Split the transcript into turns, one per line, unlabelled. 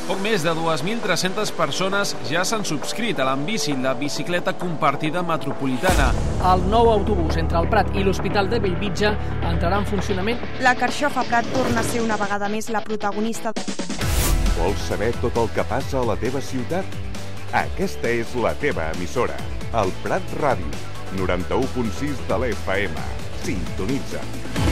Poc més de 2.300 persones ja s'han subscrit a l'Ambici, la bicicleta compartida metropolitana.
El nou autobús entre el Prat i l'Hospital de Bellvitge entrarà en funcionament.
La Carxofa Prat torna a ser una vegada més la protagonista.
Vols saber tot el que passa a la teva ciutat? Aquesta és la teva emissora, el Prat Ràdio, 91.6 de l'FM. Sintonitza.